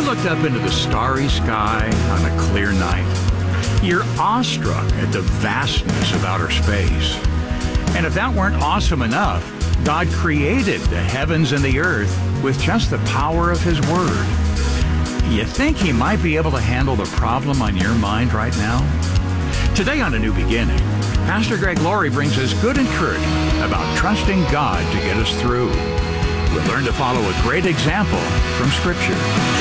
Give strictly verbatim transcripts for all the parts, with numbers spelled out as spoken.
looked up into the starry sky on a clear night, you're awestruck at the vastness of outer space. And if that weren't awesome enough, God created the heavens and the earth with just the power of His Word. You think He might be able to handle the problem on your mind right now? Today on A New Beginning, Pastor Greg Laurie brings us good encouragement about trusting God to get us through. We'll learn to follow a great example from Scripture.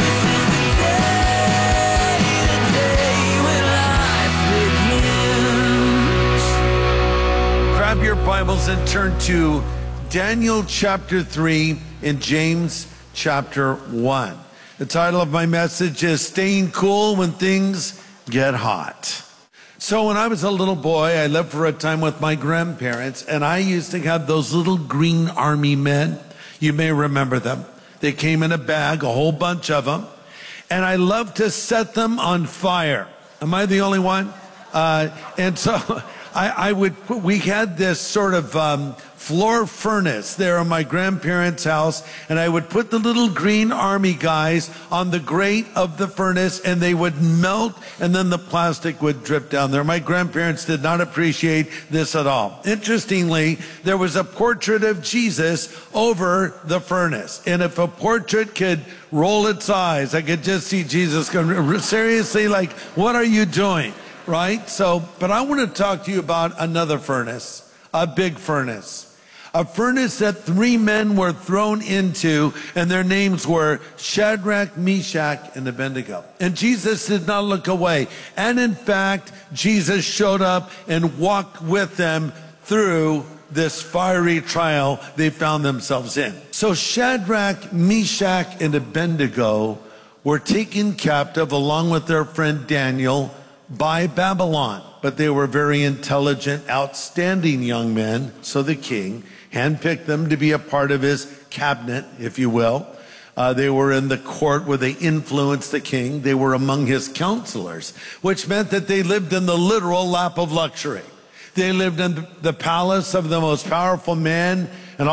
Grab your Bibles and turn to Daniel chapter three and James chapter one. The title of my message is Staying Cool When Things Get Hot. So when I was a little boy, I lived for a time with my grandparents, and I used to have those little green army men. You may remember them. They came in a bag, a whole bunch of them, and I loved to set them on fire. Am I the only one? Uh, and so I, I would, we had this sort of um, floor furnace there in my grandparents' house, and I would put the little green army guys on the grate of the furnace, and they would melt, and then the plastic would drip down there. My grandparents did not appreciate this at all. Interestingly, there was a portrait of Jesus over the furnace, and if a portrait could roll its eyes, I could just see Jesus going, seriously, like, what are you doing? Right? So, but I want to talk to you about another furnace, a big furnace. A furnace that three men were thrown into, and their names were Shadrach, Meshach, and Abednego. And Jesus did not look away. And in fact, Jesus showed up and walked with them through this fiery trial they found themselves in. So Shadrach, Meshach, and Abednego were taken captive along with their friend Daniel by Babylon. But they were very intelligent, outstanding young men. So the king handpicked them to be a part of his cabinet, if you will. Uh, they were in the court where they influenced the king. They were among his counselors, which meant that they lived in the literal lap of luxury. They lived in the palace of the most powerful man